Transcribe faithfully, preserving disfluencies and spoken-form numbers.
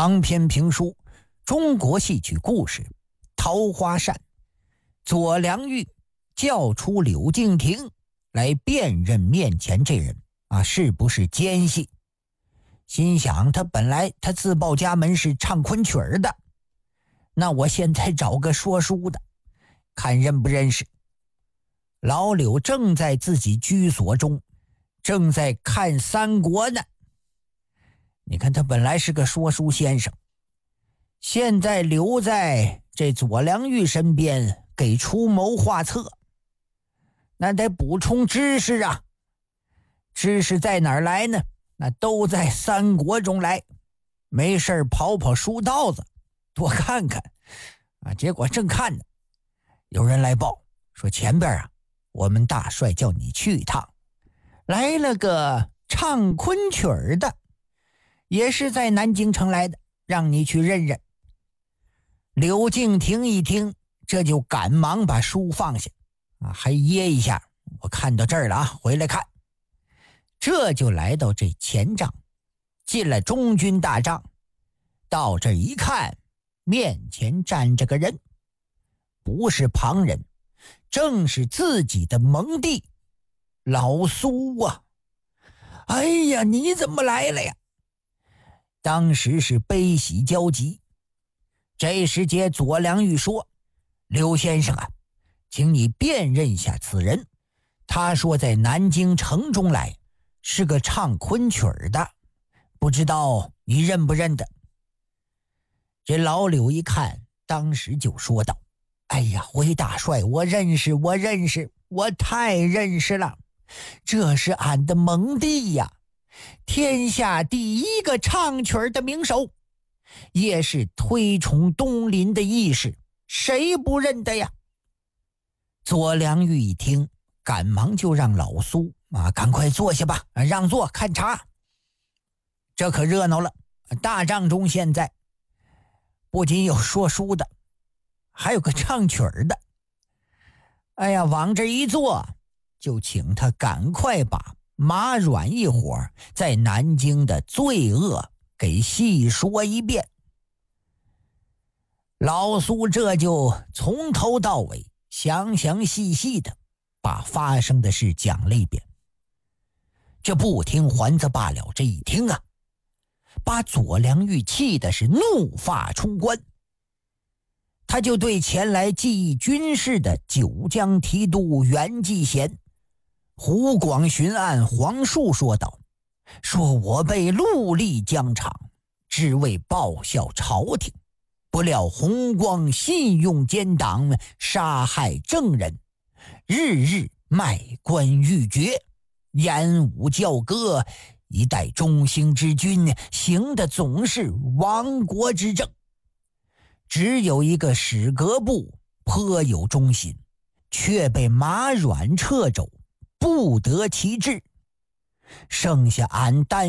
长篇评书《中国戏曲故事》《桃花扇》，左良玉叫出柳敬亭来辨认面前这人啊是不是奸细。心想他本来他自报家门是唱昆曲的，那我现在找个说书的，看认不认识。老柳正在自己居所中，正在看三国呢。你看他本来是个说书先生，现在留在这左良玉身边给出谋划策，那得补充知识啊。知识在哪儿来呢？那都在三国中来。没事跑跑书道子多看看啊。结果正看呢，有人来报说前边啊，我们大帅叫你去一趟，来了个唱昆曲的，也是在南京城来的，让你去认认。柳敬亭一听，这就赶忙把书放下啊，还噎一下，我看到这儿了啊，回来看。这就来到这前帐，进了中军大帐，到这一看，面前站着个人，不是旁人，正是自己的盟弟老苏啊。哎呀，你怎么来了呀？当时是悲喜交集。这时节左良玉说，刘先生啊，请你辨认一下此人，他说在南京城中来，是个唱昆曲的，不知道你认不认得。这老柳一看，当时就说道，哎呀，回大帅，我认识我认识我太认识了，这是俺的盟弟呀，天下第一个唱曲的名手，也是推崇东林的义士，谁不认得呀？左良玉一听，赶忙就让老苏啊，赶快坐下吧，让座看茶。这可热闹了，大帐中现在不仅有说书的，还有个唱曲的。哎呀，往这一坐，就请他赶快把马软一伙在南京的罪恶给细说一遍。老苏这就从头到尾详详细细的把发生的事讲了一遍。这不听还则罢了，这一听啊，把左良玉气的是怒发冲冠。他就对前来记忆军事的九江提督袁继贤、湖广巡按黄树说道，说我辈戮力疆场，只为报效朝廷，不料弘光信用奸党，杀害正人，日日卖官鬻爵，演武教歌，一代中兴之君，行的总是亡国之政。只有一个史阁部颇有忠心，却被马软掣肘，不得其志。剩下俺担